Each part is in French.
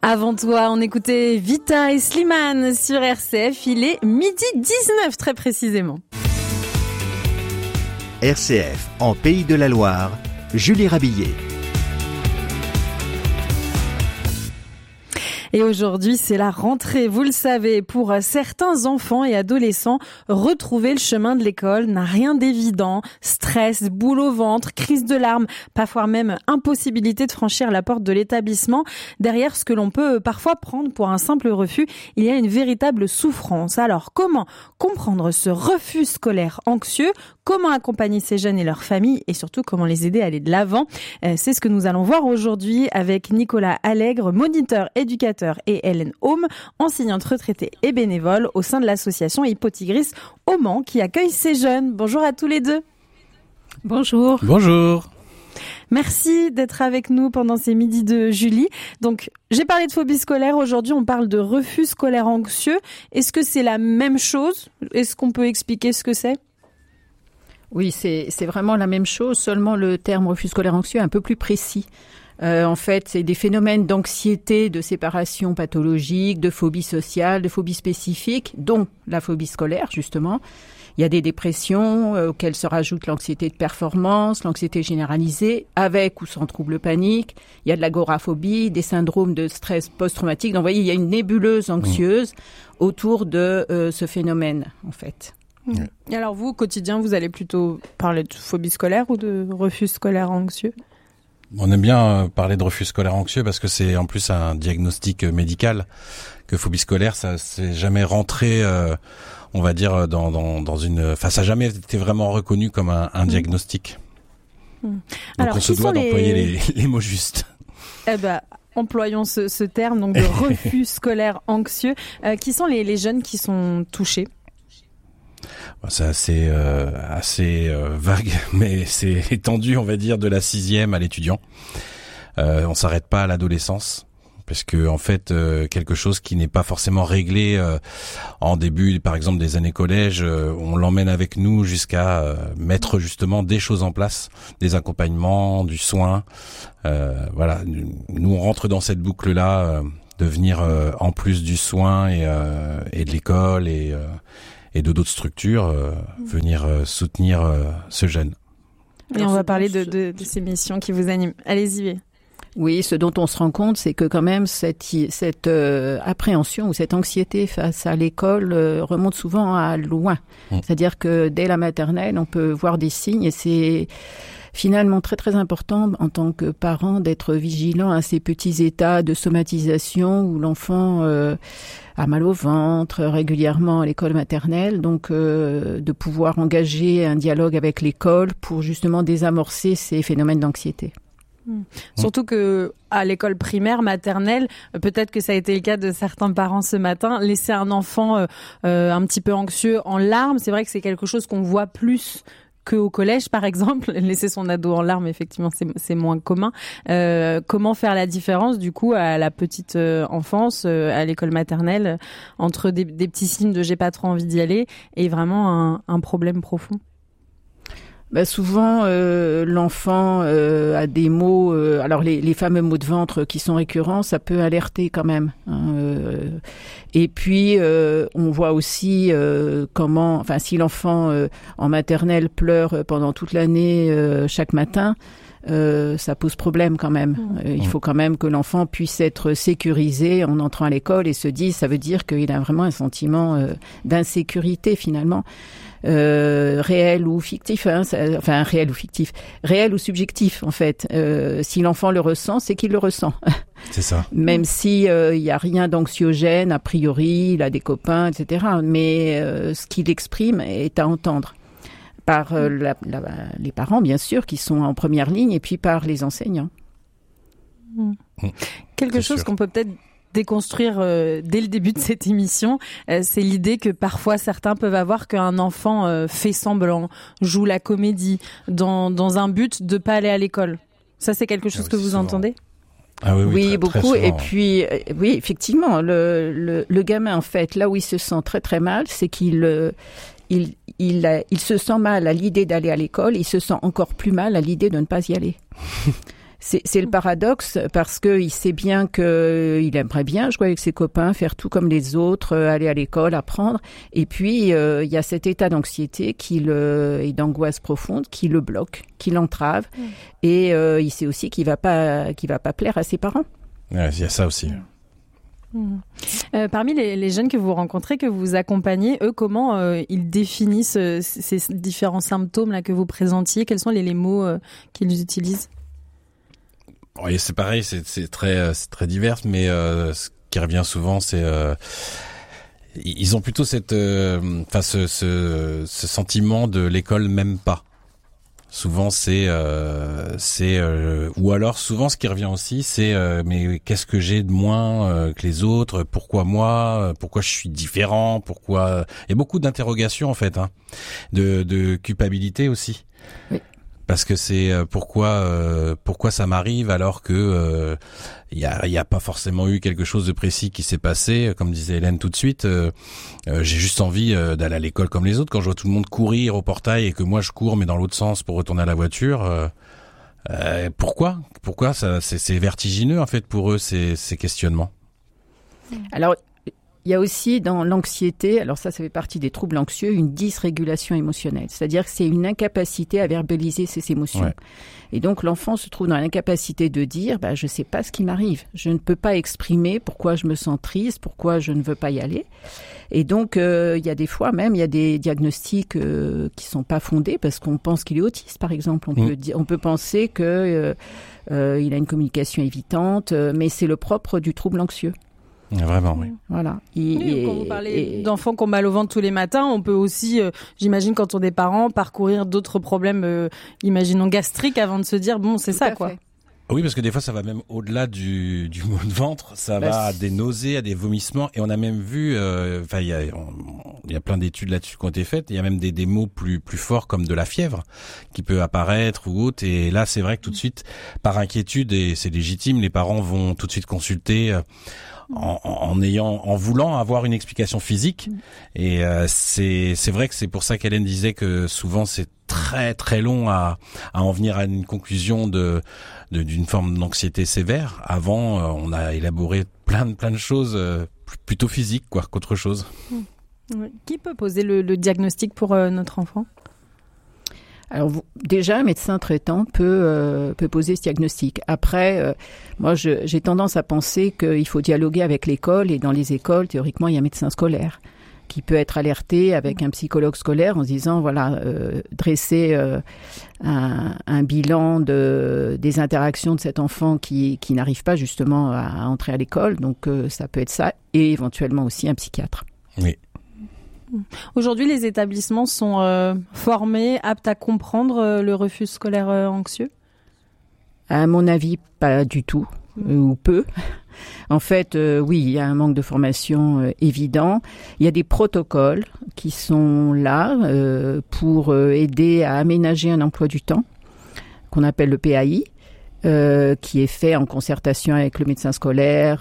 Avant toi, on écoutait Vita et Slimane sur RCF. Il est 12h19 très précisément. RCF en Pays de la Loire, Julie Rabillet. Et aujourd'hui, c'est la rentrée, vous le savez. Pour certains enfants et adolescents, retrouver le chemin de l'école n'a rien d'évident. Stress, boule au ventre, crise de larmes, parfois même impossibilité de franchir la porte de l'établissement. Derrière ce que l'on peut parfois prendre pour un simple refus, il y a une véritable souffrance. Alors, comment comprendre ce refus scolaire anxieux ? Comment accompagner ces jeunes et leurs familles et surtout comment les aider à aller de l'avant. C'est ce que nous allons voir aujourd'hui avec Nicolas Allègre, moniteur éducateur, et Hélène Aume, enseignante retraitée et bénévole au sein de l'association Hippotigris au Mans qui accueille ces jeunes. Bonjour à tous les deux. Bonjour. Bonjour. Merci d'être avec nous pendant ces midis de Julie. Donc, j'ai parlé de phobie scolaire. Aujourd'hui, on parle de refus scolaire anxieux. Est-ce que c'est la même chose ? Est-ce qu'on peut expliquer ce que c'est ? Oui, c'est vraiment la même chose, seulement le terme refus scolaire anxieux est un peu plus précis. En fait, c'est des phénomènes d'anxiété, de séparation pathologique, de phobie sociale, de phobie spécifique, dont la phobie scolaire, justement. Il y a des dépressions auxquelles se rajoute l'anxiété de performance, l'anxiété généralisée, avec ou sans trouble panique. Il y a de l'agoraphobie, des syndromes de stress post-traumatique. Donc, vous voyez, il y a une nébuleuse anxieuse autour de ce phénomène, en fait. Et alors vous, au quotidien, vous allez plutôt parler de phobie scolaire ou de refus scolaire anxieux ? On aime bien parler de refus scolaire anxieux parce que c'est en plus un diagnostic médical. Que phobie scolaire, ça c'est jamais rentré, on va dire dans une. Enfin, ça n'a jamais été vraiment reconnu comme un diagnostic. Donc alors, on se doit d'employer les mots justes. Eh ben, employons ce terme donc de refus scolaire anxieux. Qui sont les jeunes qui sont touchés ? C'est assez vague, mais c'est étendu, on va dire, de la 6e à l'étudiant. On s'arrête pas à l'adolescence, parce que en fait, quelque chose qui n'est pas forcément réglé en début, par exemple, des années collège, on l'emmène avec nous jusqu'à mettre justement des choses en place, des accompagnements, du soin. Voilà, nous on rentre dans cette boucle-là, de venir en plus du soin et de l'école et de d'autres structures, venir soutenir ce jeune. Et on va parler de ces missions qui vous animent. Allez-y. Oui, ce dont on se rend compte, c'est que quand même cette appréhension ou cette anxiété face à l'école remonte souvent à loin. C'est-à-dire que dès la maternelle, on peut voir des signes et c'est finalement très très important en tant que parent d'être vigilant à ces petits états de somatisation où l'enfant a mal au ventre régulièrement à l'école maternelle, donc de pouvoir engager un dialogue avec l'école pour justement désamorcer ces phénomènes d'anxiété. Surtout que à l'école primaire, maternelle, peut-être que ça a été le cas de certains parents ce matin, laisser un enfant un petit peu anxieux en larmes, c'est vrai que c'est quelque chose qu'on voit plus qu'au collège, par exemple. Laisser son ado en larmes, effectivement, c'est moins commun. Comment faire la différence, du coup, à la petite enfance, à l'école maternelle, entre des petits signes de « j'ai pas trop envie d'y aller » et vraiment un problème profond ? Souvent, l'enfant a des mots. Alors, les fameux maux de ventre qui sont récurrents, ça peut alerter quand même. Et puis, on voit aussi si l'enfant en maternelle pleure pendant toute l'année, chaque matin, ça pose problème quand même. Il faut quand même que l'enfant puisse être sécurisé en entrant à l'école et se dise, ça veut dire qu'il a vraiment un sentiment d'insécurité finalement. Réel ou fictif, réel ou subjectif en fait. Si l'enfant le ressent, c'est qu'il le ressent. C'est ça. Même si il y a rien d'anxiogène a priori, il a des copains, etc. Mais ce qu'il exprime est à entendre par les parents bien sûr qui sont en première ligne et puis par les enseignants. Quelque chose qu'on peut peut-être déconstruire dès le début de cette émission, c'est l'idée que parfois certains peuvent avoir qu'un enfant fait semblant, joue la comédie dans un but de pas aller à l'école. Ça, c'est quelque chose que vous entendez ? Ah oui, très, beaucoup. Très et puis, oui, effectivement, le gamin, en fait, là où il se sent très très mal, c'est qu'il se sent mal à l'idée d'aller à l'école, il se sent encore plus mal à l'idée de ne pas y aller. C'est le paradoxe parce que il sait bien que il aimerait bien jouer avec ses copains, faire tout comme les autres, aller à l'école, apprendre. Et puis il y a cet état d'anxiété et d'angoisse profonde qui le bloque, qui l'entrave. Et il sait aussi qu'il va pas plaire à ses parents. Ouais, il y a ça aussi. Parmi les jeunes que vous rencontrez, que vous accompagnez, eux, comment ils définissent ces différents symptômes là que vous présentiez? Quels sont les mots qu'ils utilisent? Oui, c'est pareil, c'est très divers, mais ce qui revient souvent, c'est ils ont plutôt ce sentiment de l'école même pas. Souvent ou alors souvent ce qui revient aussi c'est mais qu'est-ce que j'ai de moins que les autres, pourquoi moi, pourquoi je suis différent, pourquoi il y a beaucoup d'interrogations en fait, hein, de culpabilité aussi. Oui. Parce que c'est pourquoi ça m'arrive alors que il y a pas forcément eu quelque chose de précis qui s'est passé, comme disait Hélène tout de suite. J'ai juste envie d'aller à l'école comme les autres. Quand je vois tout le monde courir au portail et que moi je cours mais dans l'autre sens pour retourner à la voiture, pourquoi ça c'est vertigineux en fait pour eux ces questionnements. Alors il y a aussi dans l'anxiété, alors ça fait partie des troubles anxieux, une dysrégulation émotionnelle. C'est-à-dire que c'est une incapacité à verbaliser ses émotions. Ouais. Et donc l'enfant se trouve dans l'incapacité de dire je sais pas ce qui m'arrive. Je ne peux pas exprimer pourquoi je me sens triste, pourquoi je ne veux pas y aller. Et donc il y a des fois même, il y a des diagnostics qui sont pas fondés parce qu'on pense qu'il est autiste par exemple. On peut penser que il a une communication évitante, mais c'est le propre du trouble anxieux. Vraiment, oui. Voilà. Quand vous parlez d'enfants qui ont mal au ventre tous les matins, on peut aussi, j'imagine, quand on est parent, parcourir d'autres problèmes, imaginons gastriques, avant de se dire c'est tout ça, quoi. Fait. Oui, parce que des fois, ça va même au-delà du mot de ventre. Ça va à des nausées, à des vomissements. Et on a même vu, il y a plein d'études là-dessus qui ont été faites. Il y a même des mots plus forts comme de la fièvre qui peut apparaître ou autre. Et là, c'est vrai que tout de suite, par inquiétude, et c'est légitime, les parents vont tout de suite consulter en voulant avoir une explication physique. Et c'est vrai que c'est pour ça qu'Hélène disait que souvent c'est très très long à en venir à une conclusion d'une forme d'anxiété sévère. Avant on a élaboré plein de choses plutôt physiques qu'autre chose. Qui peut poser le diagnostic pour notre enfant? Alors déjà, un médecin traitant peut poser ce diagnostic. Après, moi, j'ai tendance à penser qu'il faut dialoguer avec l'école, et dans les écoles, théoriquement, il y a un médecin scolaire qui peut être alerté avec un psychologue scolaire en se disant, dresser un bilan des interactions de cet enfant qui n'arrive pas justement à entrer à l'école. Donc, ça peut être ça, et éventuellement aussi un psychiatre. Oui. Aujourd'hui, les établissements sont formés, aptes à comprendre le refus scolaire anxieux? À mon avis, pas du tout, ou peu. En fait, oui, il y a un manque de formation évident. Il y a des protocoles qui sont là pour aider à aménager un emploi du temps, qu'on appelle le PAI. Qui est fait en concertation avec le médecin scolaire,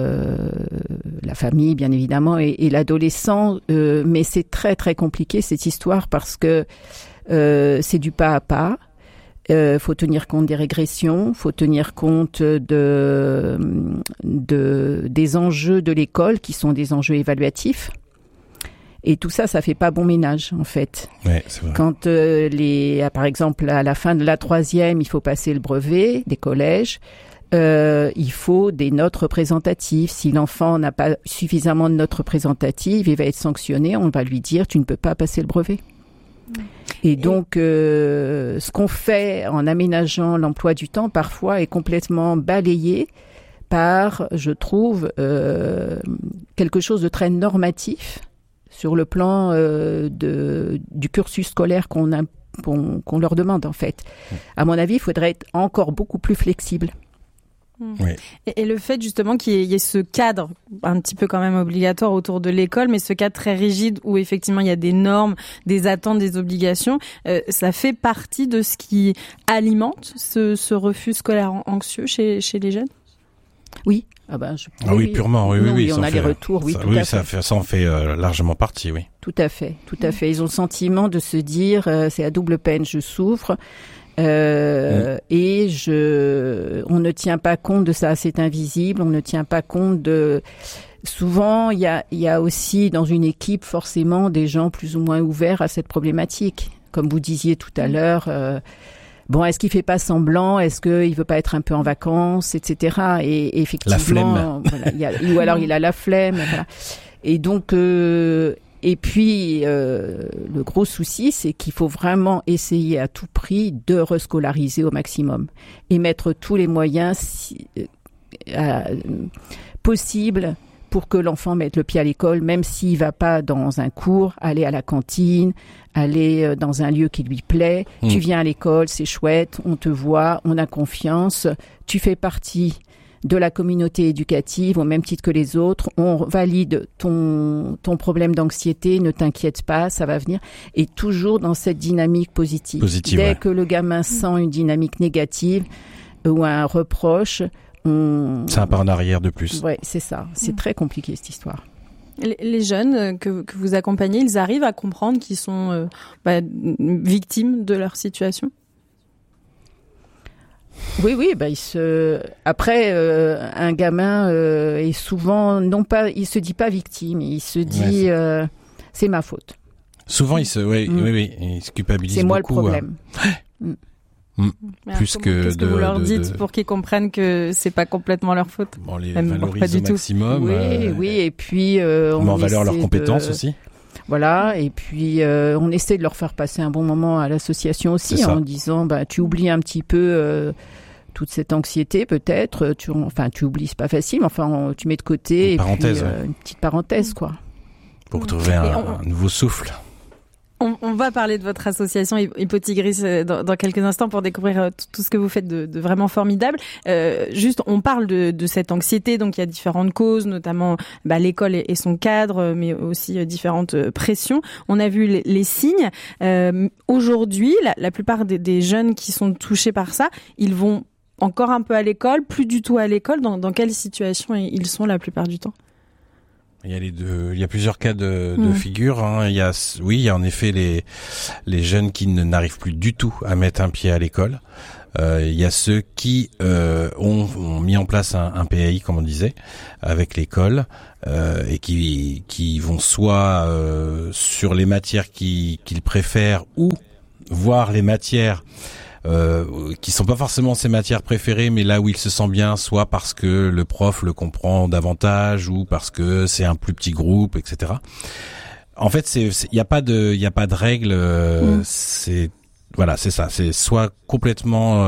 la famille bien évidemment et l'adolescent, mais c'est très très compliqué cette histoire parce que c'est du pas à pas. Faut tenir compte des régressions, faut tenir compte des enjeux de l'école qui sont des enjeux évaluatifs. Et tout ça, ça fait pas bon ménage, en fait. Ouais, c'est vrai. Quand par exemple, à la fin de la 3e, il faut passer le brevet des collèges, il faut des notes représentatives. Si l'enfant n'a pas suffisamment de notes représentatives, il va être sanctionné. On va lui dire, tu ne peux pas passer le brevet. Et donc, ce qu'on fait en aménageant l'emploi du temps, parfois, est complètement balayé par, je trouve, quelque chose de très normatif sur le plan du cursus scolaire qu'on leur demande, en fait. À mon avis, il faudrait être encore beaucoup plus flexible. Oui. Et le fait justement qu'il y ait ce cadre un petit peu quand même obligatoire autour de l'école, mais ce cadre très rigide où effectivement il y a des normes, des attentes, des obligations, ça fait partie de ce qui alimente ce refus scolaire anxieux chez les jeunes? Oui. Oui, purement, oui. On a les retours, oui, tout à fait. Ça en fait largement partie, oui. Tout à fait. Ils ont le sentiment de se dire, c'est à double peine, je souffre, Et on ne tient pas compte de ça, c'est invisible, on ne tient pas compte de... Souvent, il y a aussi dans une équipe forcément des gens plus ou moins ouverts à cette problématique. Comme vous disiez tout à l'heure, bon, est-ce qu'il fait pas semblant, est-ce qu'il veut pas être un peu en vacances, etc. Et effectivement, la flemme. Voilà, ou alors il a la flemme. Voilà. Et donc, et puis le gros souci, c'est qu'il faut vraiment essayer à tout prix de rescolariser au maximum et mettre tous les moyens possibles pour que l'enfant mette le pied à l'école, même s'il va pas dans un cours, aller à la cantine, aller dans un lieu qui lui plaît. Tu viens à l'école, c'est chouette, on te voit, on a confiance, tu fais partie de la communauté éducative au même titre que les autres, on valide ton problème d'anxiété, ne t'inquiète pas, ça va venir, et toujours dans cette dynamique positive. Dès que le gamin sent une dynamique négative ou un reproche, c'est un pas en arrière de plus. Ouais, c'est ça. C'est très compliqué cette histoire. Les jeunes que vous accompagnez, ils arrivent à comprendre qu'ils sont victimes de leur situation ? Oui, après, un gamin est souvent il se dit pas victime, il se dit c'est ma faute. Souvent, il se culpabilise beaucoup. C'est moi le problème. Plus que qu'est-ce que vous leur dites pour qu'ils comprennent que c'est pas complètement leur faute? On les valorise au maximum. Oui, et puis on met en valeur leurs compétences aussi. Voilà, et puis on essaie de leur faire passer un bon moment à l'association aussi, en disant tu oublies un petit peu toute cette anxiété peut-être, tu oublies, c'est pas facile, enfin tu mets de côté une petite parenthèse quoi. Pour trouver un nouveau souffle. On va parler de votre association Hypotigris dans quelques instants pour découvrir tout ce que vous faites de vraiment formidable. Juste, on parle de cette anxiété, donc il y a différentes causes, notamment l'école et son cadre, mais aussi différentes pressions. On a vu les signes. Aujourd'hui, la plupart des jeunes qui sont touchés par ça, ils vont encore un peu à l'école, plus du tout à l'école. Dans quelle situation ils sont la plupart du temps ? Il y a les deux, il y a plusieurs cas de figure. Il y a en effet les jeunes qui n'arrivent plus du tout à mettre un pied à l'école. Il y a ceux qui ont mis en place un PAI, comme on disait, avec l'école, et qui vont soit sur les matières qu'ils préfèrent, ou voir les matières qui sont pas forcément ses matières préférées, mais là où il se sent bien, soit parce que le prof le comprend davantage, ou parce que c'est un plus petit groupe, etc. En fait, il y a pas de règle. C'est ça. C'est soit complètement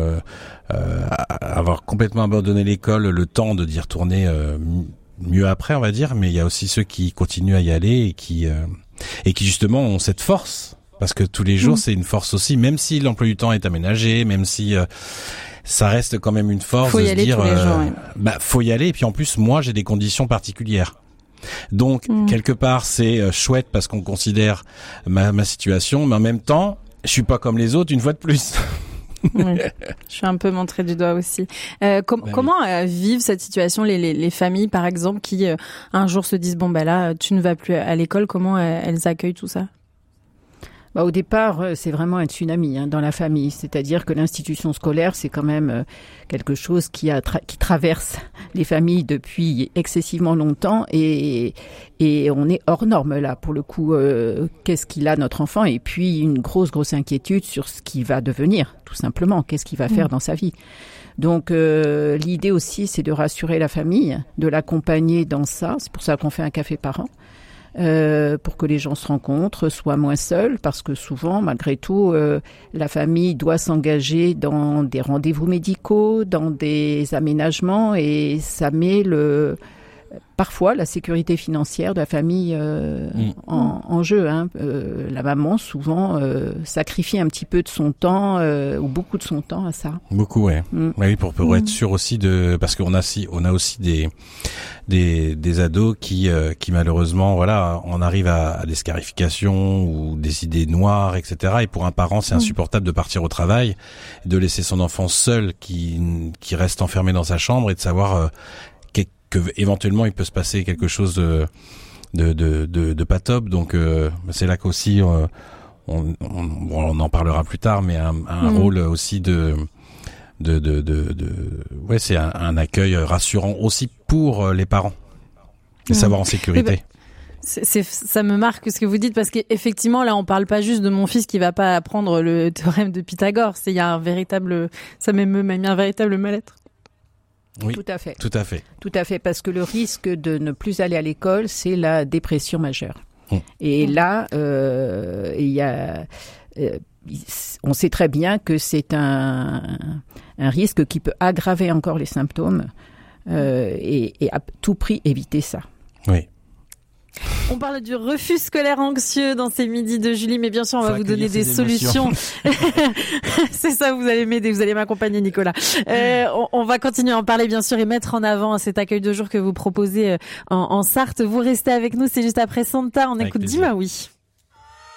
avoir complètement abandonné l'école, le temps d'y retourner mieux après, on va dire. Mais il y a aussi ceux qui continuent à y aller et qui justement ont cette force. Parce que tous les jours, c'est une force aussi, même si l'emploi du temps est aménagé, même si ça reste quand même une force de se dire, faut y aller. Et puis en plus, moi, j'ai des conditions particulières. Donc, quelque part, c'est chouette parce qu'on considère ma situation, mais en même temps, je suis pas comme les autres une fois de plus. Oui. Je suis un peu montrée du doigt aussi. Comment vivent cette situation les familles, par exemple, qui un jour se disent là, tu ne vas plus à l'école. Comment elles accueillent tout ça? Au départ, c'est vraiment un tsunami dans la famille. C'est-à-dire que l'institution scolaire, c'est quand même quelque chose qui traverse les familles depuis excessivement longtemps, et on est hors norme là pour le coup. Qu'est-ce qu'il a notre enfant? Et puis une grosse inquiétude sur ce qu'il va devenir, tout simplement. Qu'est-ce qu'il va faire dans sa vie? Donc l'idée aussi, c'est de rassurer la famille, de l'accompagner dans ça. C'est pour ça qu'on fait un café par an. Pour que les gens se rencontrent, soient moins seuls, parce que souvent, malgré tout, la famille doit s'engager dans des rendez-vous médicaux, dans des aménagements, et ça met parfois la sécurité financière de la famille en jeu. La maman, souvent, sacrifie un petit peu de son temps, ou beaucoup de son temps à ça. Beaucoup, ouais. Oui, pour être sûr aussi parce qu'on a aussi des ados qui malheureusement, on arrive à des scarifications ou des idées noires, etc. Et pour un parent, c'est insupportable de partir au travail, de laisser son enfant seul qui reste enfermé dans sa chambre, et de savoir que éventuellement il peut se passer quelque chose de pas top. Donc c'est là qu'aussi on en parlera plus tard, mais un rôle aussi ouais, c'est un accueil rassurant aussi pour les parents, de savoir en sécurité. Ça me marque ce que vous dites, parce qu'effectivement là on parle pas juste de mon fils qui va pas apprendre le théorème de Pythagore, il y a ça m'a mis un véritable mal-être. Oui, tout à fait. Tout à fait, parce que le risque de ne plus aller à l'école, c'est la dépression majeure. Et là, il y a, on sait très bien que c'est un risque qui peut aggraver encore les symptômes, et à tout prix éviter ça. Oui. On parle du refus scolaire anxieux dans ces midis de Julie, mais bien sûr, on va vous donner des solutions. C'est ça, vous allez m'aider, vous allez m'accompagner, Nicolas. On va continuer à en parler, bien sûr, et mettre en avant cet accueil de jour que vous proposez en Sarthe. Vous restez avec nous, c'est juste après Santa. On écoute Dima, oui.